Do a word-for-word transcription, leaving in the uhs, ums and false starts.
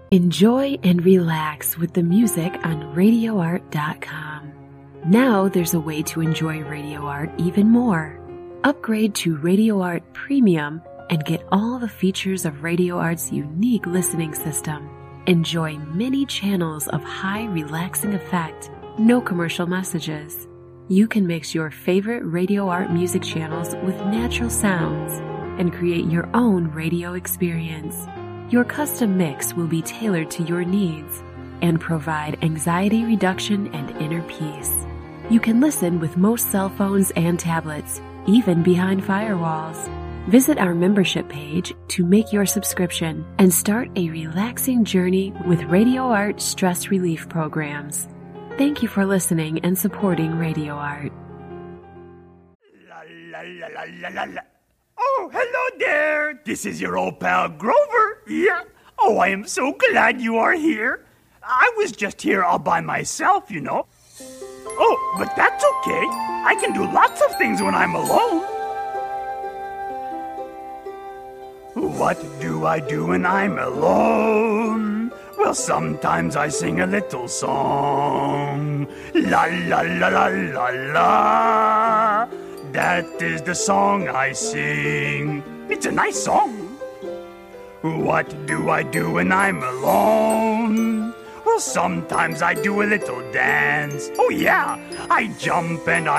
Enjoy and relax with the music on radio art dot com. Now there's a way to enjoy Radio Art even more. Upgrade to Radio Art Premium and get all the features of Radio Art's unique listening system. Enjoy many channels of high relaxing effect, no commercial messages. You can mix your favorite Radio Art music channels with natural sounds and create your own radio experience. Your custom mix will be tailored to your needs and provide anxiety reduction and inner peace. You can listen with most cell phones and tablets, even behind firewalls. Visit our membership page to make your subscription and start a relaxing journey with Radio Art stress relief programs. Thank you for listening and supporting Radio Art. La, la, la, la, la, la, la. Oh, hello there. This is your old pal Grover. Yeah. Oh, I am so glad you are here. I was just here all by myself, you know. Oh, but that's okay. I can do lots of things when I'm alone. What do I do when I'm alone? Well, sometimes I sing a little song. La la la la la la. That is the song I sing. It's a nice song. What do I do when I'm alone? Well, sometimes I do a little dance. Oh yeah, I jump and I